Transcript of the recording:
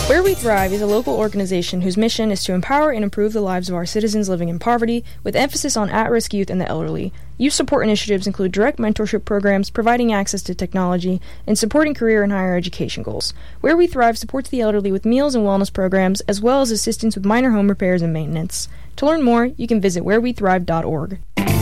Where We Thrive is a local organization whose mission is to empower and improve the lives of our citizens living in poverty, with emphasis on at-risk youth and the elderly. Youth support initiatives include direct mentorship programs, providing access to technology, and supporting career and higher education goals. Where We Thrive supports the elderly with meals and wellness programs, as well as assistance with minor home repairs and maintenance. To learn more, you can visit wherewethrive.org.